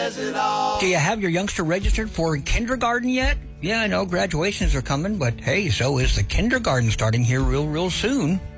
Do you have your youngster registered for kindergarten yet? Yeah, I know graduations are coming, but hey, so is the kindergarten starting here real soon.